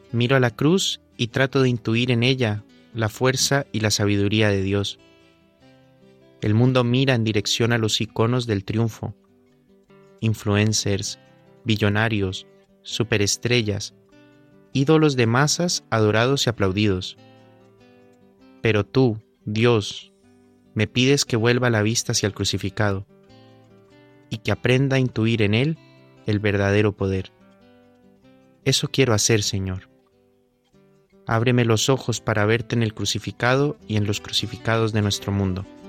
Miro a la cruz y trato de intuir en ella la fuerza y la sabiduría de Dios. El mundo mira en dirección a los iconos del triunfo, influencers, billonarios, superestrellas, ídolos de masas adorados y aplaudidos. Pero tú, Dios, me pides que vuelva la vista hacia el crucificado y que aprenda a intuir en él el verdadero poder. Eso quiero hacer, Señor. Ábreme los ojos para verte en el crucificado y en los crucificados de nuestro mundo.